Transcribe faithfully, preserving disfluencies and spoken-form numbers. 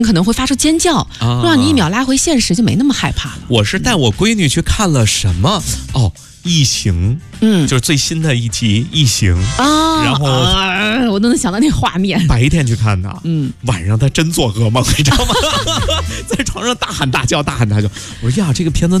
可能会发出尖叫， 啊、 让你一秒拉回现实，就没那么害怕了。 我是带我闺女去看了什么？哦，异形， 嗯， 就是最新的一集异形啊， 然后、 啊、我都能想到那画面。 白天去看的， 嗯， 晚上她真做噩梦，你知道吗？在床上大喊大叫，大喊大叫。我说呀，这个片子